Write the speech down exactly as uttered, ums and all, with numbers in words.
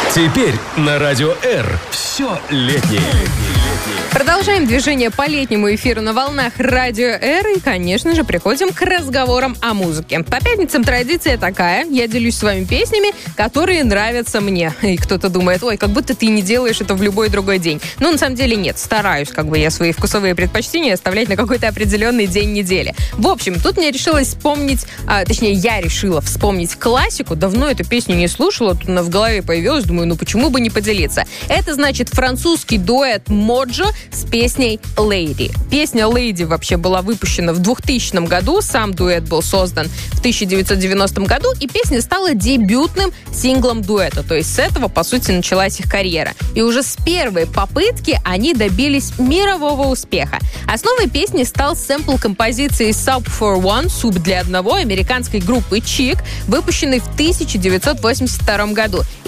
Теперь на Радио R все летнее. Продолжаем движение по летнему эфиру на волнах Радио R и, конечно же, приходим к разговорам о музыке. По пятницам традиция такая. Я делюсь с вами песнями, которые нравятся мне. И кто-то думает, ой, как будто ты не делаешь это в любой другой день. Но на самом деле нет. Стараюсь как бы я свои вкусовые предпочтения оставлять на какой-то определенный день недели. В общем, тут мне решилось вспомнить, а, точнее, я решила вспомнить классику. Давно эту песню не слушала, тут она в голове появилась. Думаю, ну почему бы не поделиться? Это, значит, французский дуэт Моджо с песней «Lady». Песня «Lady» вообще была выпущена в двухтысячном году, сам дуэт был создан в тысяча девятьсот девяностом году, и песня стала дебютным синглом дуэта, то есть с этого, по сути, началась их карьера. И уже с первой попытки они добились мирового успеха. Основой песни стал сэмпл композиции «Soup for One» «Суп для одного» американской группы Chic, выпущенной в тысяча девятьсот восемьдесят втором году.